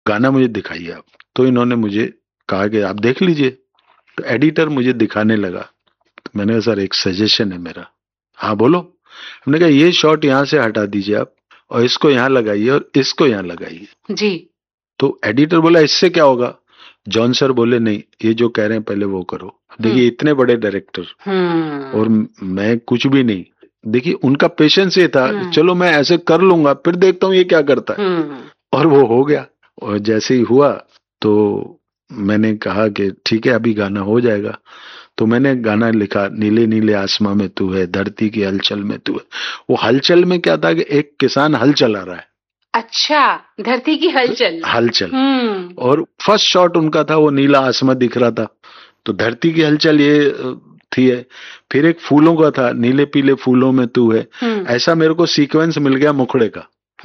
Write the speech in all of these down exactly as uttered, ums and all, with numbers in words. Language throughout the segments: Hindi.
गाना मुझे दिखाइए आप। तो इन्होंने मुझे कहा कि आप देख लीजिए। तो एडिटर मुझे दिखाने लगा। तो मैंने कहा सर एक सजेशन है मेरा। हाँ बोलो। हमने कहा ये शॉट यहाँ से हटा दीजिए आप, और इसको यहाँ लगाइए और इसको यहाँ लगाइए जी। तो एडिटर बोला इससे क्या होगा। जॉन सर बोले नहीं, ये जो कह रहे हैं पहले वो करो। देखिए इतने बड़े डायरेक्टर और मैं कुछ भी नहीं। देखिए उनका पेशेंस ये था, चलो मैं ऐसे कर लूंगा फिर देखता हूँ ये क्या करता है, और वो हो गया। और जैसे ही हुआ तो मैंने कहा कि ठीक है अभी गाना हो जाएगा। तो मैंने गाना लिखा, नीले नीले आसमां में तू है, धरती की हलचल में तू है। वो हलचल में क्या था कि एक किसान हल चला रहा है। अच्छा, धरती की हलचल। हलचल। और फर्स्ट शॉट उनका था, वो नीला आसमां दिख रहा था, तो धरती की हलचल ये थी है। फिर एक फूलों का था, नीले पीले फूलों में तू है। ऐसा मेरे को सीक्वेंस मिल गया मुखड़े का,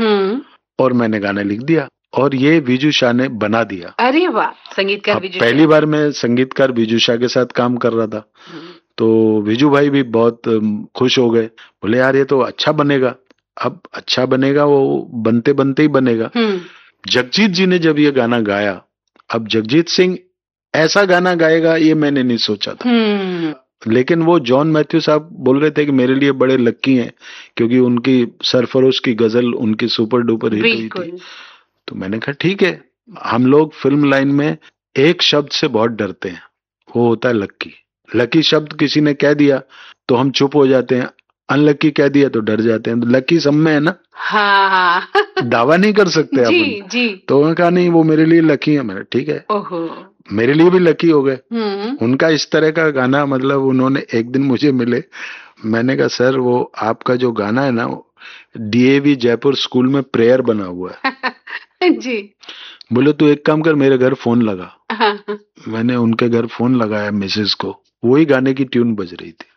और मैंने गाना लिख दिया और ये विजू शाह ने बना दिया। अरे वाह, संगीतकार विजू शाह। पहली बार मैं संगीतकार विजू शाह के साथ काम कर रहा था। तो विजू भाई भी बहुत खुश हो गए, बोले यार ये तो अच्छा बनेगा। अब अच्छा बनेगा वो बनते बनते ही बनेगा। जगजीत जी ने जब ये गाना गाया, अब जगजीत सिंह ऐसा गाना गाएगा ये मैंने नहीं सोचा था। लेकिन वो जॉन मैथ्यू साहब बोल रहे थे कि मेरे लिए बड़े लक्की हैं, क्योंकि उनकी सरफरोश की गजल उनकी सुपर डुपर हिट हुई थी। तो मैंने कहा ठीक है, हम लोग फिल्म लाइन में एक शब्द से बहुत डरते हैं, वो होता है लक्की। लकी शब्द किसी ने कह दिया तो हम चुप हो जाते हैं, अनलकी कह दिया तो डर जाते हैं। तो लकी सब में है ना। हाँ हाँ। दावा नहीं कर सकते जी, अपन। जी। तो उन्होंने कहा नहीं वो मेरे लिए लकी है। मैंने ठीक है, ओहो। मेरे लिए भी लकी हो गए। उनका इस तरह का गाना, मतलब उन्होंने एक दिन मुझे मिले, मैंने कहा सर वो आपका जो गाना है ना डीएवी जयपुर स्कूल में प्रेयर बना हुआ है। जी। बोले तू एक काम कर, मेरे घर फोन लगा। मैंने उनके घर फोन लगाया मिसेस को, वही गाने की ट्यून बज रही थी।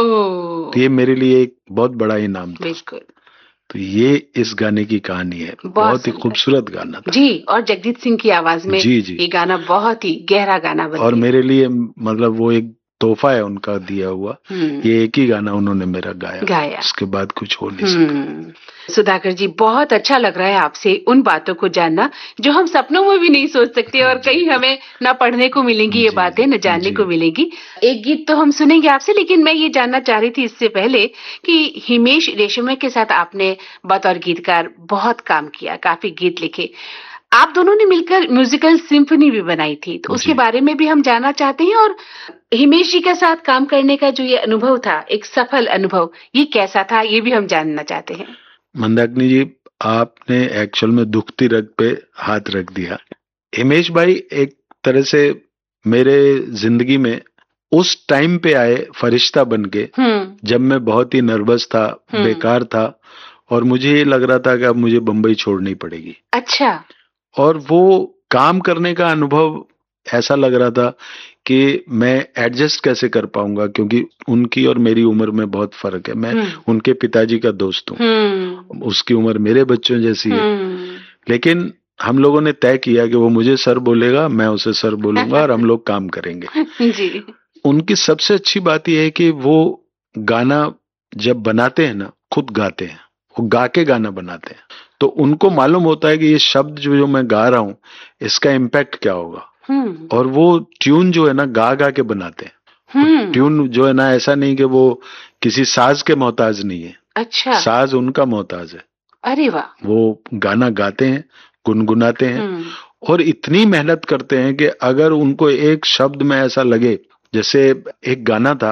ओह। तो ये मेरे लिए एक बहुत बड़ा इनाम था। बिल्कुल। तो ये इस गाने की कहानी है। बहुत, बहुत ही खूबसूरत गाना था जी। और जगजीत सिंह की आवाज में जी जी ये गाना बहुत ही गहरा गाना बन और मेरे लिए मतलब वो एक तोहफा है उनका दिया हुआ। ये एक ही गाना उन्होंने मेरा गाया, गाया। उसके बाद कुछ हो नहीं सका। सुधाकर जी, बहुत अच्छा लग रहा है आपसे उन बातों को जानना जो हम सपनों में भी नहीं सोच सकते, और कहीं हमें न पढ़ने को मिलेंगी ये बातें, न जानने को मिलेंगी। एक गीत तो हम सुनेंगे आपसे, लेकिन मैं ये जानना चाह रही थी इससे पहले कि हिमेश रेशमिया के साथ आपने बतौर गीतकार बहुत काम किया, काफी गीत लिखे। आप दोनों ने मिलकर म्यूजिकल सिम्फनी भी बनाई थी, तो उसके बारे में भी हम जानना चाहते हैं। और हिमेश जी के साथ काम करने का जो ये अनुभव था, एक सफल अनुभव, ये कैसा था, ये भी हम जानना चाहते हैं। मंदाकिनी जी, आपने एक्चुअल में दुखती रग पे हाथ रख दिया। हिमेश भाई एक तरह से मेरे जिंदगी में उस टाइम पे आए फरिश्ता बनके, जब मैं बहुत ही नर्वस था, बेकार था, और मुझे ये लग रहा था कि अब मुझे बम्बई छोड़नी पड़ेगी। अच्छा। और वो काम करने का अनुभव ऐसा लग रहा था कि मैं एडजस्ट कैसे कर पाऊंगा, क्योंकि उनकी और मेरी उम्र में बहुत फर्क है। मैं उनके पिताजी का दोस्त हूँ, उसकी उम्र मेरे बच्चों जैसी है। लेकिन हम लोगों ने तय किया कि वो मुझे सर बोलेगा, मैं उसे सर बोलूंगा, और हम लोग काम करेंगे। जी। उनकी सबसे अच्छी बात यह है कि वो गाना जब बनाते हैं ना, खुद गाते हैं, वो गा के गाना बनाते हैं। तो उनको मालूम होता है कि ये शब्द जो जो मैं गा रहा हूँ इसका इम्पैक्ट क्या होगा, और वो ट्यून जो है ना गा गा के बनाते हैं। ट्यून जो है ना ऐसा नहीं कि वो किसी साज के मोहताज नहीं है। अच्छा। साज उनका मोहताज है। अरे वाह। वो गाना गाते हैं, गुनगुनाते हैं, और इतनी मेहनत करते हैं कि अगर उनको एक शब्द में ऐसा लगे, जैसे एक गाना था,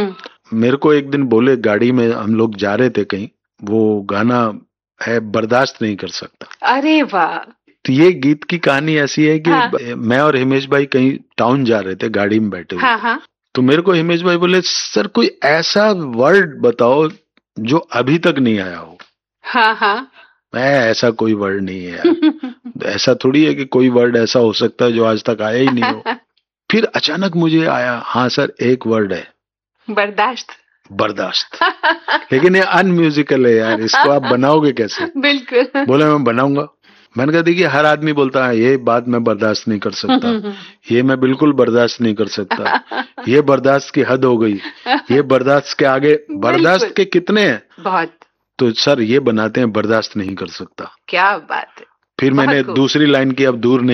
मेरे को एक दिन बोले, गाड़ी में हम लोग जा रहे थे कहीं, वो गाना है बर्दाश्त नहीं कर सकता। अरे वाह। तो ये गीत की कहानी ऐसी है कि हाँ। मैं और हिमेश भाई कहीं टाउन जा रहे थे, गाड़ी में बैठे हुए। हाँ हाँ। तो मेरे को हिमेश भाई बोले, सर कोई ऐसा वर्ड बताओ जो अभी तक नहीं आया हो। हाँ हाँ। मैं ऐसा कोई वर्ड नहीं है यार। ऐसा थोड़ी है कि कोई वर्ड ऐसा हो सकता है जो आज तक आया ही नहीं हो। फिर अचानक मुझे आया, हाँ सर एक वर्ड है, बर्दाश्त। बर्दाश्त। लेकिन ये अनम्यूजिकल है यार, इसको आप बनाओगे कैसे? बिल्कुल। बोले मैं बनाऊंगा। मैंने कहा देखिए हर आदमी बोलता है ये बात मैं बर्दाश्त नहीं कर सकता, ये मैं बिल्कुल बर्दाश्त नहीं कर सकता, ये बर्दाश्त की हद हो गई, ये बर्दाश्त के आगे, बर्दाश्त के कितने हैं? बहुत। तो सर ये बनाते हैं बर्दाश्त नहीं कर सकता। क्या बात है। फिर मैंने दूसरी लाइन की, अब दूर नहीं